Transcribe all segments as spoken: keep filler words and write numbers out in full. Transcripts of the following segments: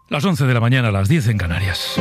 Las once de la mañana, a las diez en Canarias.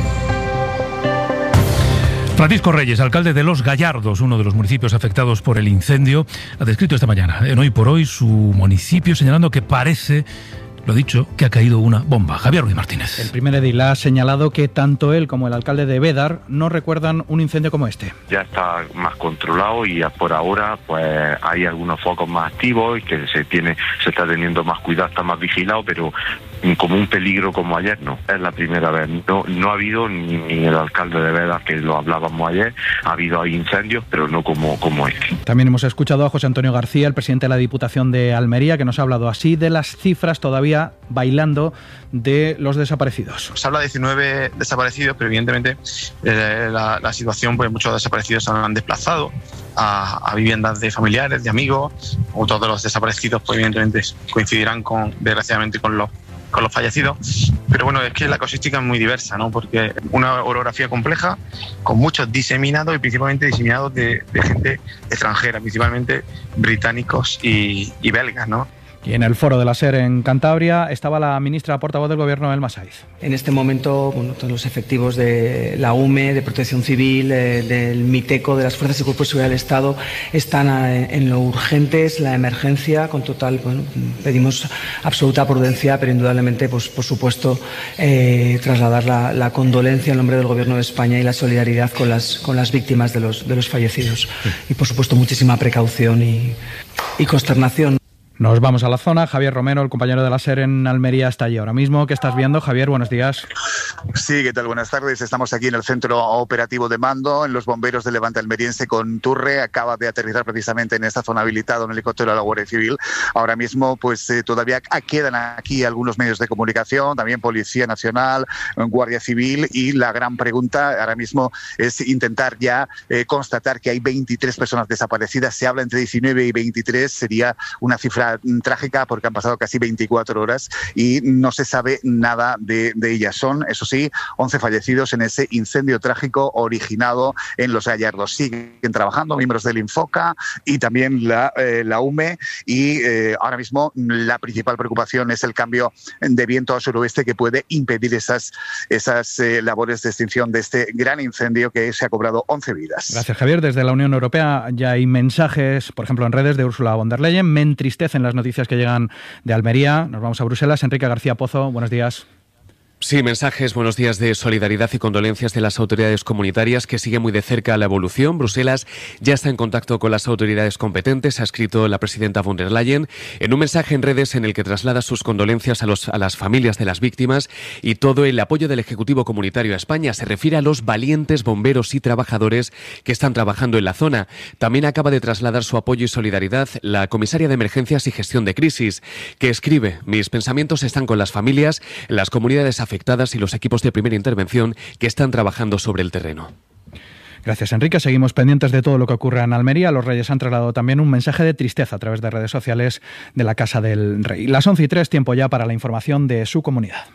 Francisco Reyes, alcalde de Los Gallardos, uno de los municipios afectados por el incendio, ha descrito esta mañana en Hoy por Hoy su municipio, señalando que parece, lo dicho, que ha caído una bomba. Javier Ruiz Martínez. El primer edil ha señalado que tanto él como el alcalde de Bédar no recuerdan un incendio como este. Ya está más controlado y por ahora pues hay algunos focos más activos y que se tiene, se está teniendo más cuidado, está más vigilado, pero como un peligro como ayer no. Es la primera vez. No, no ha habido ni, ni el alcalde de Bédar, que lo hablábamos ayer, ha habido ahí incendios, pero no como, como este. También hemos escuchado a José Antonio García, el presidente de la Diputación de Almería, que nos ha hablado así de las cifras todavía bailando de los desaparecidos. Se habla de diecinueve desaparecidos, pero evidentemente eh, la, la situación, pues muchos desaparecidos se han desplazado a, a viviendas de familiares, de amigos. Otros de los desaparecidos, pues evidentemente coincidirán con, desgraciadamente, con los con los fallecidos, pero bueno, es que la casuística es muy diversa, ¿no? Porque una orografía compleja, con muchos diseminados y principalmente diseminados de, de gente extranjera, principalmente británicos y, y belgas, ¿no? Y en el foro de la SER en Cantabria estaba la ministra portavoz del Gobierno, Elma Saiz. En este momento, bueno, todos los efectivos de la U M E, de Protección Civil, eh, del MITECO, de las Fuerzas y Cuerpos de Seguridad del Estado, están a, en lo urgente, es la emergencia, con total, bueno, pedimos absoluta prudencia, pero indudablemente, pues, por supuesto, eh, trasladar la, la condolencia en nombre del Gobierno de España y la solidaridad con las, con las víctimas de los, de los fallecidos. Sí. Y, por supuesto, muchísima precaución y, y consternación. Nos vamos a la zona. Javier Romero, el compañero de la SER en Almería, está allí ahora mismo. ¿Qué estás viendo, Javier? Buenos días. Sí, ¿qué tal? Buenas tardes. Estamos aquí en el centro operativo de mando, en los bomberos de Levante Almeriense con Turre. Acaba de aterrizar precisamente en esta zona habilitada un helicóptero de la Guardia Civil. Ahora mismo, pues eh, todavía quedan aquí algunos medios de comunicación, también Policía Nacional, Guardia Civil, y la gran pregunta ahora mismo es intentar ya eh, constatar que hay veintitrés personas desaparecidas. Se habla entre diecinueve y veintitrés, sería una cifra trágica porque han pasado casi veinticuatro horas y no se sabe nada de, de ellas. Son, eso sí, once fallecidos en ese incendio trágico originado en Los Gallardos. Siguen trabajando miembros del Infoca y también la, eh, la U M E, y eh, ahora mismo la principal preocupación es el cambio de viento al suroeste que puede impedir esas, esas eh, labores de extinción de este gran incendio que se ha cobrado once vidas. Gracias, Javier. Desde la Unión Europea ya hay mensajes, por ejemplo en redes, de Ursula von der Leyen. Me entristece en las noticias que llegan de Almería. Nos vamos a Bruselas. Enrique García Pozo, buenos días. Sí, mensajes, buenos días, de solidaridad y condolencias de las autoridades comunitarias que siguen muy de cerca la evolución. Bruselas ya está en contacto con las autoridades competentes, ha escrito la presidenta von der Leyen en un mensaje en redes en el que traslada sus condolencias a, los, a las familias de las víctimas y todo el apoyo del Ejecutivo Comunitario a España. Se refiere a los valientes bomberos y trabajadores que están trabajando en la zona. También acaba de trasladar su apoyo y solidaridad la comisaria de Emergencias y Gestión de Crisis, que escribe: mis pensamientos están con las familias, las comunidades afectadas y los equipos de primera intervención que están trabajando sobre el terreno. Gracias, Enrique. Seguimos pendientes de todo lo que ocurre en Almería. Los Reyes han trasladado también un mensaje de tristeza a través de redes sociales de la Casa del Rey. Las once y tres, tiempo ya para la información de su comunidad.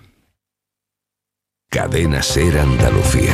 Cadena SER Andalucía.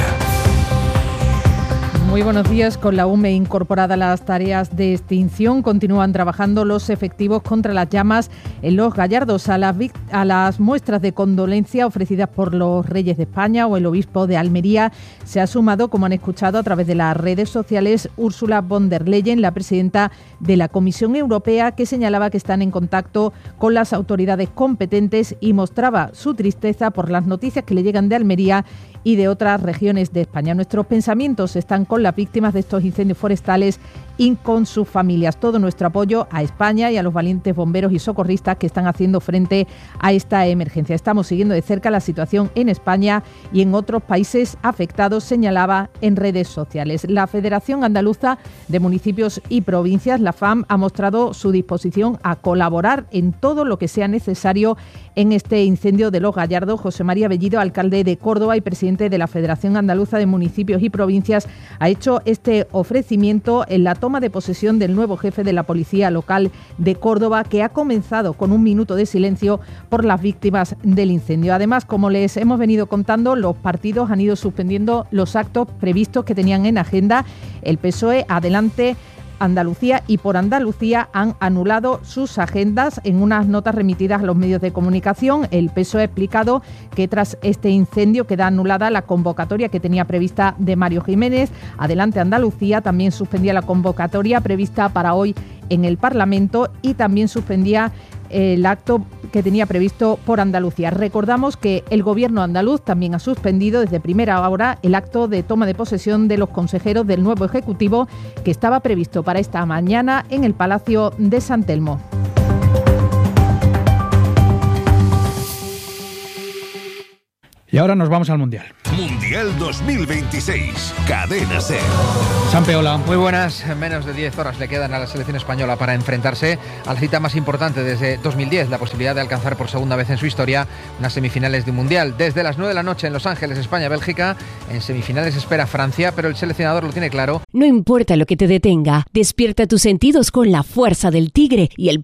Muy buenos días. Con la U M E incorporada a las tareas de extinción, continúan trabajando los efectivos contra las llamas en Los Gallardos. A las, a las muestras de condolencia ofrecidas por los Reyes de España o el Obispo de Almería se ha sumado, como han escuchado a través de las redes sociales, Ursula von der Leyen, la presidenta de la Comisión Europea, que señalaba que están en contacto con las autoridades competentes y mostraba su tristeza por las noticias que le llegan de Almería y de otras regiones de España. Nuestros pensamientos están con las víctimas de estos incendios forestales y con sus familias. Todo nuestro apoyo a España y a los valientes bomberos y socorristas que están haciendo frente a esta emergencia. Estamos siguiendo de cerca la situación en España y en otros países afectados, señalaba en redes sociales. La Federación Andaluza de Municipios y Provincias, la F A M, ha mostrado su disposición a colaborar en todo lo que sea necesario en este incendio de Los Gallardos. José María Bellido, alcalde de Córdoba y presidente de la Federación Andaluza de Municipios y Provincias, ha hecho este ofrecimiento en la toma de posesión del nuevo jefe de la Policía Local de Córdoba, que ha comenzado con un minuto de silencio por las víctimas del incendio. Además, como les hemos venido contando, los partidos han ido suspendiendo los actos previstos que tenían en agenda. El P S O E, Adelante, Andalucía y por Andalucía han anulado sus agendas. En unas notas remitidas a los medios de comunicación, el P S O E ha explicado que tras este incendio queda anulada la convocatoria que tenía prevista de Mario Jiménez. Adelante Andalucía también suspendía la convocatoria prevista para hoy en el Parlamento y también suspendía el acto que tenía previsto por Andalucía. Recordamos que el Gobierno andaluz también ha suspendido desde primera hora el acto de toma de posesión de los consejeros del nuevo Ejecutivo que estaba previsto para esta mañana en el Palacio de San Telmo. Y ahora nos vamos al Mundial. Mundial dos mil veintiséis, Cadena SER. Sampeola. Muy buenas, menos de diez horas le quedan a la selección española para enfrentarse a la cita más importante desde dos mil diez, la posibilidad de alcanzar por segunda vez en su historia unas semifinales de un Mundial. Desde las nueve de la noche en Los Ángeles, España-Bélgica, en semifinales espera Francia, pero el seleccionador lo tiene claro. No importa lo que te detenga, despierta tus sentidos con la fuerza del tigre y el